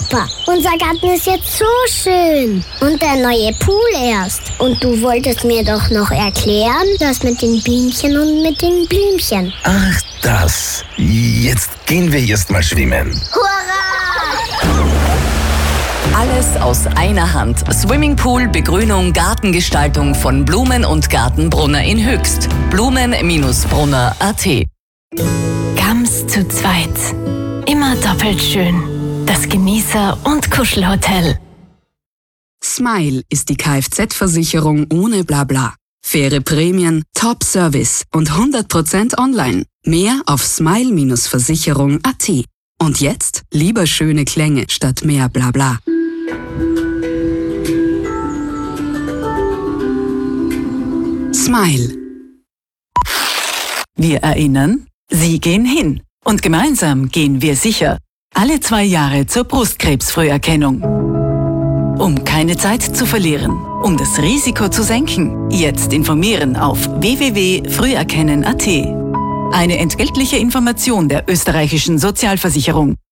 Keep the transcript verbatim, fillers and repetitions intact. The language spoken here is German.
Papa, unser Garten ist jetzt so schön. Und der neue Pool erst. Und du wolltest mir doch noch erklären, das mit den Bienchen und mit den Blümchen. Ach, das. Jetzt gehen wir erst mal schwimmen. Hurra! Alles aus einer Hand. Swimmingpool, Begrünung, Gartengestaltung von Blumen und Gartenbrunner in Höchst. Blumen Brunner punkt a t. Gams zu zweit. Immer doppelt schön. Das Genießer- und Kuschelhotel. Smile ist die Kfz-Versicherung ohne Blabla. Faire Prämien, Top-Service und hundert Prozent online. Mehr auf smile Bindestrich versicherung punkt a t. Und jetzt lieber schöne Klänge statt mehr Blabla. Smile. Wir erinnern, Sie gehen hin. Und gemeinsam gehen wir sicher. Alle zwei Jahre zur Brustkrebsfrüherkennung. Um keine Zeit zu verlieren, um das Risiko zu senken, jetzt informieren auf w w w punkt früherkennen punkt a t. Eine entgeltliche Information der österreichischen Sozialversicherung.